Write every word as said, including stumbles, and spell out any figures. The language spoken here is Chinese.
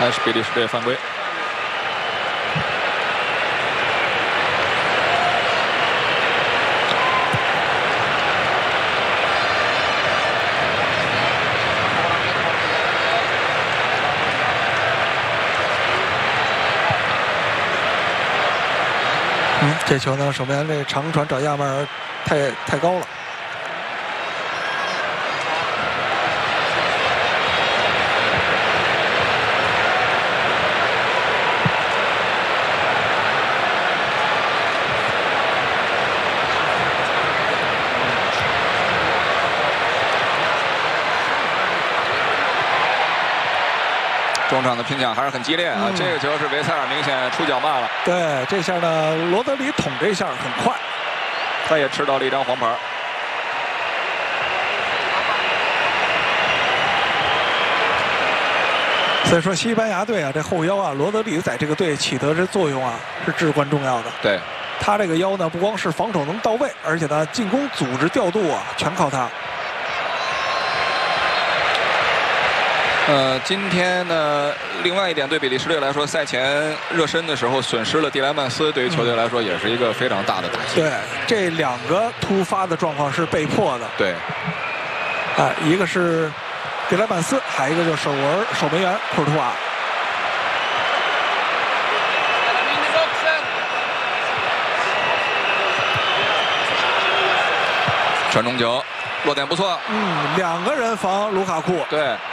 还是比利时队犯规。 嗯，这球呢，守门员这长传找亚马尔太太高了。 中场的拼抢还是很激烈啊！ 嗯、 这个球是维塞尔明显出脚慢了。 对，这下呢，罗德里捅这下很快， 他也吃到了一张黄牌。 所以说，西班牙队啊，这后腰啊，罗德里在这个队起的这作用啊，是至关重要的。 对， 他这个腰呢，不光是防守能到位，而且呢，进攻组织调度啊，全靠他。 呃，今天呢，另外一点对比利时队来说，赛前热身的时候损失了蒂莱曼斯，对于球队来说也是一个非常大的打击。 对，这两个突发的状况是被迫的。 对， 啊，一个是蒂莱曼斯，还有一个就是守门守门员库尔图瓦。 传中球。 落点不错， 嗯，两个人防卢卡库， 对，